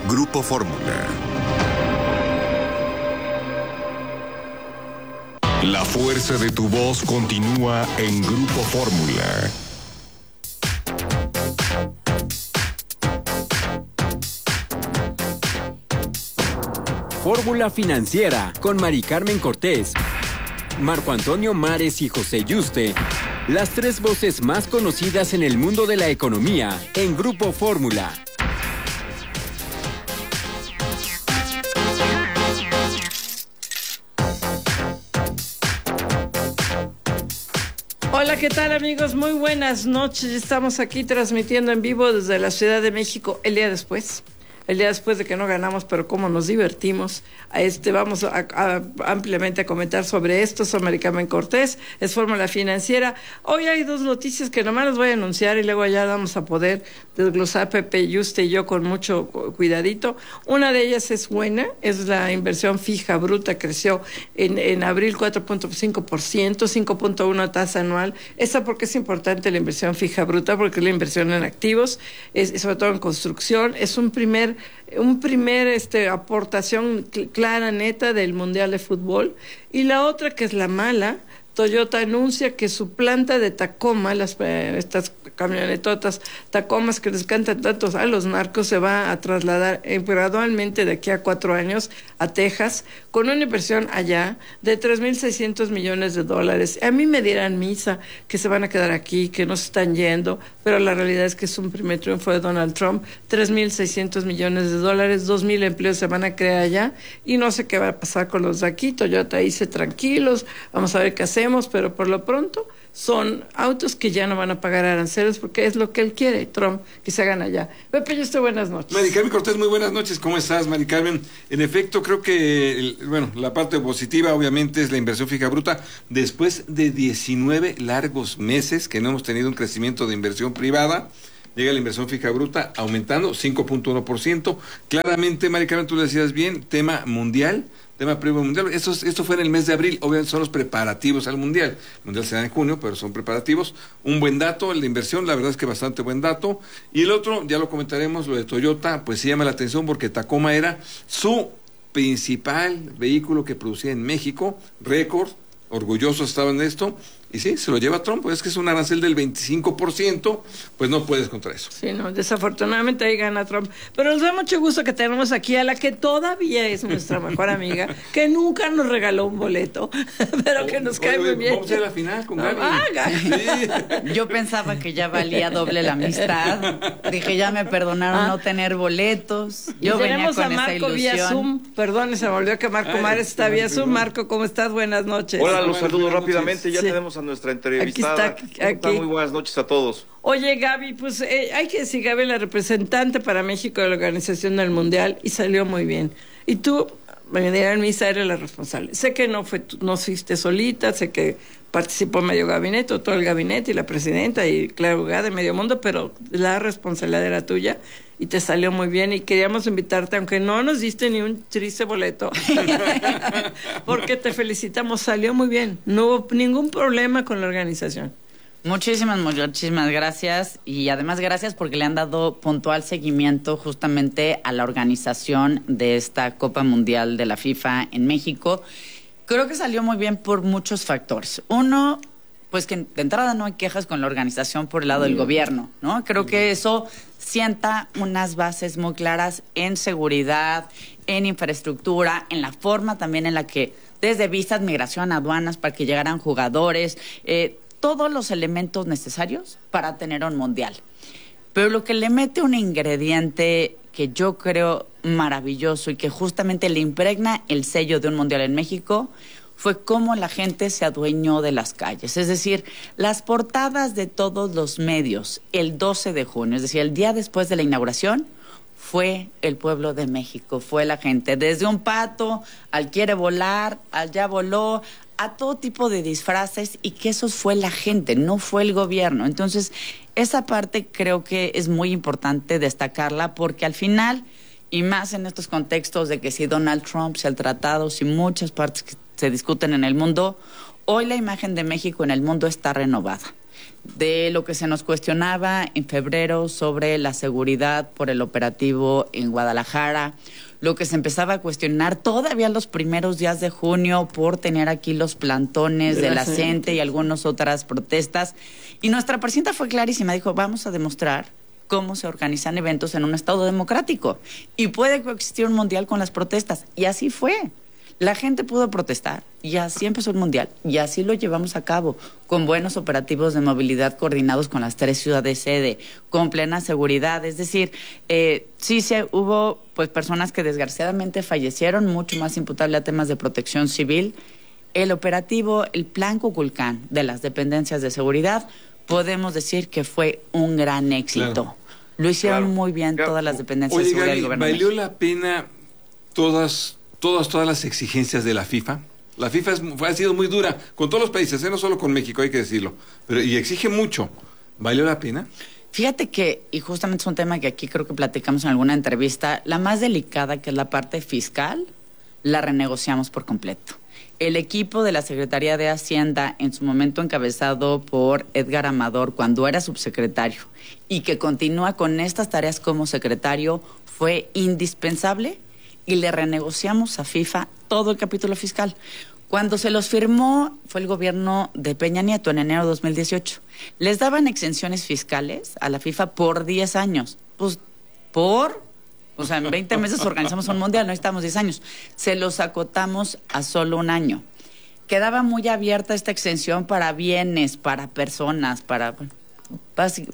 Grupo Fórmula. La fuerza de tu voz continúa en Grupo Fórmula. Fórmula Financiera con Mari Carmen Cortés, Marco Antonio Mares y José Yuste. Las tres voces más conocidas en el mundo de la economía en Grupo Fórmula. Hola, ¿qué tal, amigos? Muy buenas noches. Estamos aquí transmitiendo en vivo desde la Ciudad de México el día después de que no ganamos, pero cómo nos divertimos. Vamos a ampliamente a comentar sobre esto. Soy Mari Carmen Cortés, es Fórmula Financiera. Hoy hay dos noticias que nomás las voy a anunciar y luego ya vamos a poder desglosar Pepe, Yuste y yo con mucho cuidadito. Una de ellas es buena, es la inversión fija bruta, creció en abril 4.5%, 5.1 tasa anual. Esa porque es importante la inversión fija bruta, porque es la inversión en activos, sobre todo en construcción. Es un primer aportación clara, neta del Mundial de Fútbol. Y la otra, que es la mala, Toyota anuncia que su planta de Tacoma, estas camionetotas Tacomas que les cantan tantos a los narcos, se va a trasladar gradualmente de aquí a 4 años a Texas, con una inversión allá de $3,600 millones. A mí me dieran misa que se van a quedar aquí, que no se están yendo, pero la realidad es que es un primer triunfo de Donald Trump. $3,600 millones, 2,000 empleos se van a crear allá, y no sé qué va a pasar con los de aquí. Toyota dice tranquilos, vamos a ver qué hacemos, pero por lo pronto son autos que ya no van a pagar aranceles, porque es lo que él quiere, Trump, que se hagan allá. Pepe, buenas noches. Mari Carmen Cortés, muy buenas noches. ¿Cómo estás, Mari Carmen? En efecto, creo que, la parte positiva obviamente es la inversión fija bruta. Después de 19 largos meses que no hemos tenido un crecimiento de inversión privada, llega la inversión fija bruta aumentando 5.1%. Claramente, Mari Carmen, tú lo decías bien, tema previo mundial. Esto fue en el mes de abril. Obviamente son los preparativos al mundial. El mundial será en junio, pero son preparativos. Un buen dato, el de inversión, la verdad es que bastante buen dato. Y el otro, ya lo comentaremos, lo de Toyota, pues sí llama la atención porque Tacoma era su principal vehículo que producía en México, récord, orgullosos estaban de esto. Y sí, se lo lleva Trump, pues es que es un arancel del 25%, pues no puedes contra eso. Sí, no, desafortunadamente ahí gana Trump. Pero nos da mucho gusto que tenemos aquí a la que todavía es nuestra mejor amiga, que nunca nos regaló un boleto, pero que nos cae muy bien. Vamos a ir a la final con Gaby. Sí. Yo pensaba que ya valía doble la amistad. Dije, ya me perdonaron no tener boletos. Yo tenemos venía con a Marco vía Zoom. Perdón, se me olvidó que Marco Mares está vía Zoom. Marco, ¿cómo estás? Buenas noches. Hola, los saludo rápidamente. Ya tenemos a nuestra entrevistada. Aquí está. Muy buenas noches a todos. Oye, Gaby, pues hay que decir, Gaby, la representante para México de la Organización del Mundial, y salió muy bien. Y tú, me dirán, Misa, eres la responsable. Sé que no fuiste solita, sé que participó medio gabinete, todo el gabinete y la presidenta y Claudia Gade, medio mundo, pero la responsabilidad era tuya y te salió muy bien, y queríamos invitarte, aunque no nos diste ni un triste boleto, porque te felicitamos, salió muy bien, no hubo ningún problema con la organización. Muchísimas gracias, y además gracias porque le han dado puntual seguimiento justamente a la organización de esta Copa Mundial de la FIFA en México. Creo que salió muy bien por muchos factores. Uno, pues que de entrada no hay quejas con la organización por el lado del gobierno, ¿no? Creo que eso sienta unas bases muy claras en seguridad, en infraestructura, en la forma también en la que, desde visas, migración, aduanas, para que llegaran jugadores, todos los elementos necesarios para tener un mundial. Pero lo que le mete un ingrediente que yo creo maravilloso y que justamente le impregna el sello de un mundial en México fue cómo la gente se adueñó de las calles. Es decir, las portadas de todos los medios el 12 de junio, es decir, el día después de la inauguración, fue el pueblo de México, fue la gente. Desde un pato al quiere volar, al ya voló, a todo tipo de disfraces, y que eso fue la gente, no fue el gobierno. Entonces, esa parte creo que es muy importante destacarla, porque al final, y más en estos contextos de que si Donald Trump, si el tratado, si muchas partes que se discuten en el mundo, hoy la imagen de México en el mundo está renovada. de lo que se nos cuestionaba en febrero sobre la seguridad por el operativo en Guadalajara, lo que se empezaba a cuestionar todavía los primeros días de junio por tener aquí los plantones de la CENTE y algunas otras protestas. Y nuestra presidenta fue clarísima, dijo, vamos a demostrar cómo se organizan eventos en un Estado democrático y puede coexistir un mundial con las protestas. Y así fue. La gente pudo protestar y así empezó el mundial y así lo llevamos a cabo con buenos operativos de movilidad coordinados con las 3 ciudades sede, con plena seguridad. Es decir, hubo pues personas que desgraciadamente fallecieron, mucho más imputable a temas de protección civil. El operativo, el Plan Cuculcán de las dependencias de seguridad, podemos decir que fue un gran éxito. Claro. Lo hicieron muy bien todas las dependencias de seguridad del gobierno. ¿Valió la pena todas las exigencias de la FIFA? La FIFA ha sido muy dura con todos los países, no solo con México, hay que decirlo, y exige mucho. ¿Valió la pena? Fíjate que, y justamente es un tema que aquí creo que platicamos en alguna entrevista, la más delicada, que es la parte fiscal, la renegociamos por completo. El equipo de la Secretaría de Hacienda, en su momento encabezado por Edgar Amador, cuando era subsecretario, y que continúa con estas tareas como secretario, fue indispensable y le renegociamos a FIFA todo el capítulo fiscal. Cuando se los firmó fue el gobierno de Peña Nieto en enero de 2018. Les daban exenciones fiscales a la FIFA por 10 años. En 20 meses organizamos un mundial, no necesitamos 10 años. Se los acotamos a solo un año. Quedaba muy abierta esta exención para bienes, para personas, para casi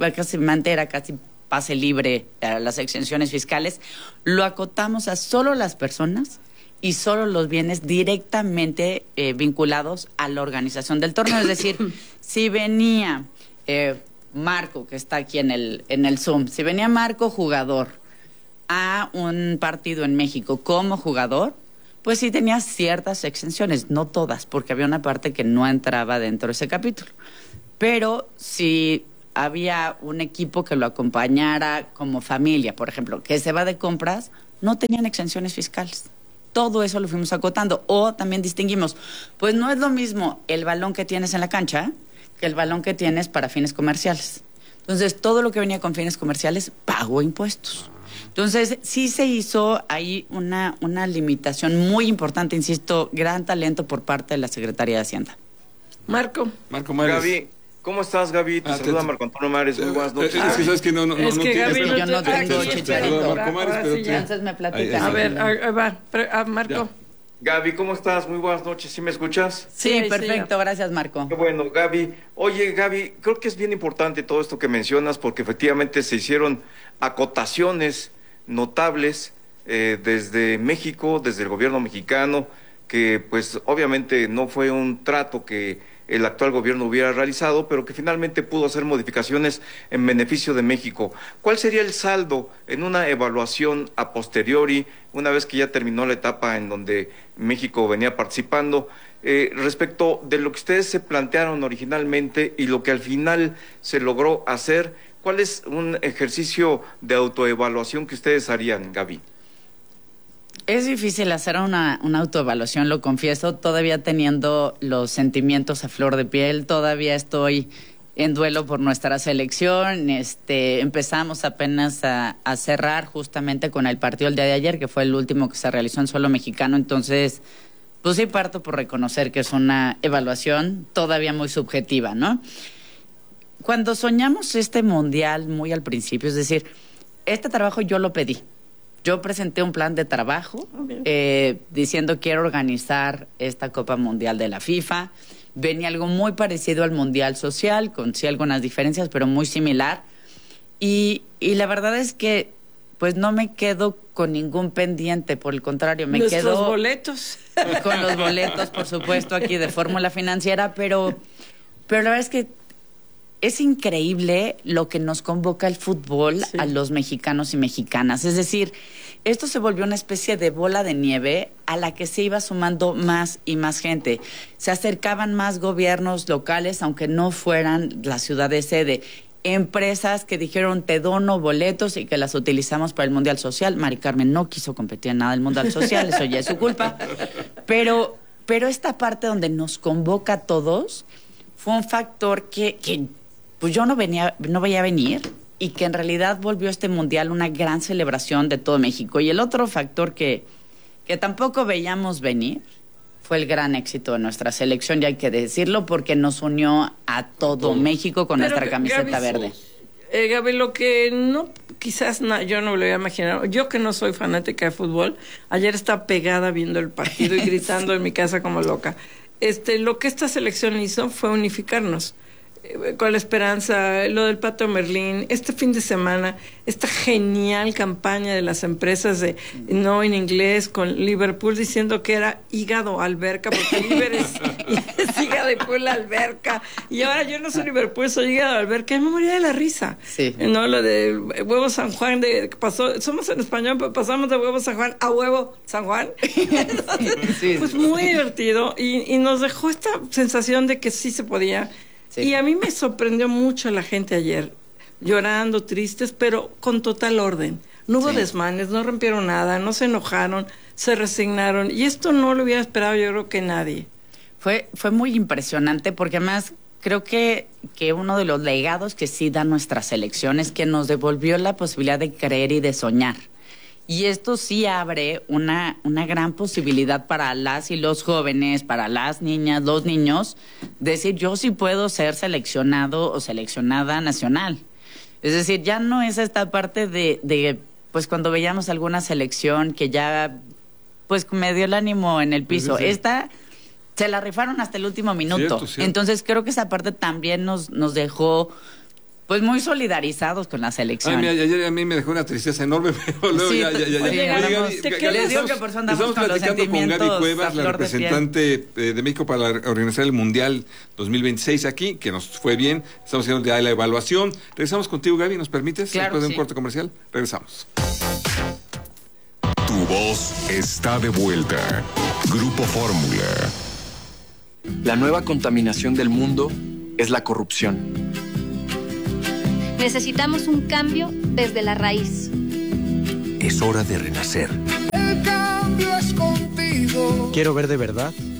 pase libre a las exenciones fiscales. Lo acotamos a solo las personas y solo los bienes directamente vinculados a la organización del torneo. Es decir, si venía Marco, que está aquí en el Zoom, si venía Marco jugador a un partido en México como jugador, pues sí tenía ciertas exenciones, no todas, porque había una parte que no entraba dentro de ese capítulo. Pero si había un equipo que lo acompañara como familia, por ejemplo, que se va de compras, no tenían exenciones fiscales. Todo eso lo fuimos acotando. O también distinguimos, pues no es lo mismo el balón que tienes en la cancha que el balón que tienes para fines comerciales. Entonces, todo lo que venía con fines comerciales pagó impuestos. Entonces, sí se hizo ahí una limitación muy importante, insisto, gran talento por parte de la Secretaría de Hacienda. Marco Mares. Gaby, ¿cómo estás, Gaby? Te saluda Marco Antonio Mares. Muy buenas noches. Es que sabes que no Gaby, yo no tengo chicharito. Marco Mares, pero entonces me platicas. A ver, Marco. Ya. Gaby, ¿cómo estás? Muy buenas noches. ¿Sí me escuchas? Sí, perfecto. Gracias, Marco. Qué bueno, Gaby. Oye, Gaby, creo que es bien importante todo esto que mencionas porque efectivamente se hicieron acotaciones notables desde México, desde el gobierno mexicano, que pues obviamente no fue un trato que el actual gobierno hubiera realizado, pero que finalmente pudo hacer modificaciones en beneficio de México. ¿Cuál sería el saldo en una evaluación a posteriori, una vez que ya terminó la etapa en donde México venía participando, respecto de lo que ustedes se plantearon originalmente y lo que al final se logró hacer? ¿Cuál es un ejercicio de autoevaluación que ustedes harían, Gaby? Es difícil hacer una autoevaluación, lo confieso, todavía teniendo los sentimientos a flor de piel, todavía estoy en duelo por nuestra selección. Empezamos apenas a cerrar justamente con el partido el día de ayer, que fue el último que se realizó en suelo mexicano, entonces pues sí parto por reconocer que es una evaluación todavía muy subjetiva, ¿no? Cuando soñamos este mundial muy al principio, es decir, este trabajo yo lo pedí. Yo presenté un plan de trabajo diciendo quiero organizar esta Copa Mundial de la FIFA. Venía algo muy parecido al Mundial Social, con sí algunas diferencias, pero muy similar. Y la verdad es que pues no me quedo con ningún pendiente, por el contrario, me quedo... Nuestros boletos. Con los boletos, por supuesto, aquí de Fórmula Financiera, pero la verdad es que es increíble lo que nos convoca el fútbol a los mexicanos y mexicanas. Es decir, esto se volvió una especie de bola de nieve a la que se iba sumando más y más gente. Se acercaban más gobiernos locales, aunque no fueran la ciudad de sede. Empresas que dijeron, te dono boletos y que las utilizamos para el Mundial Social. Mari Carmen no quiso competir en nada del Mundial Social, eso ya es su culpa. Pero esta parte donde nos convoca a todos fue un factor que pues yo no veía venir, y que en realidad volvió este mundial una gran celebración de todo México. Y el otro factor que tampoco veíamos venir fue el gran éxito de nuestra selección, y hay que decirlo, porque nos unió a todo México con nuestra camiseta verde. Gaby, lo que yo no me lo había imaginado, yo que no soy fanática de fútbol, ayer estaba pegada viendo el partido y gritando en mi casa como loca. Lo que esta selección hizo fue unificarnos. Con la esperanza, lo del Pato Merlín, este fin de semana, esta genial campaña de las empresas de no en inglés, con Liverpool diciendo que era hígado alberca, porque Liverpool es hígado de pool alberca, y ahora yo no soy Liverpool, soy hígado alberca, y me moría de la risa. Sí. No, lo de huevo San Juan, somos en español, pero pasamos de huevo San Juan a huevo San Juan. Entonces, sí, pues muy divertido, y nos dejó esta sensación de que sí se podía. Sí. Y a mí me sorprendió mucho la gente ayer, llorando, tristes, pero con total orden. No hubo desmanes, no rompieron nada, no se enojaron, se resignaron. Y esto no lo hubiera esperado, yo creo, que nadie. Fue muy impresionante, porque además creo que uno de los legados que sí da nuestra selección es que nos devolvió la posibilidad de creer y de soñar. Y esto sí abre una gran posibilidad para las y los jóvenes, para las niñas, los niños, decir, yo sí puedo ser seleccionado o seleccionada nacional. Es decir, ya no es esta parte de pues cuando veíamos alguna selección que ya pues me dio el ánimo en el piso. Sí. Esta se la rifaron hasta el último minuto. Cierto. Entonces creo que esa parte también nos dejó pues muy solidarizados con la selección. Ayer a mí me dejó una tristeza enorme, pero luego les digo que por eso andamos con los sentimientos. Estamos platicando con Gaby Cuevas, la representante de México para organizar el Mundial 2026 aquí, que nos fue bien. Estamos haciendo ya la evaluación. Regresamos contigo, Gaby, ¿nos permites? Claro, después de un corte comercial. Regresamos. Tu voz está de vuelta. Grupo Fórmula. La nueva contaminación del mundo es la corrupción. Necesitamos un cambio desde la raíz. Es hora de renacer. El cambio es contigo. Quiero ver de verdad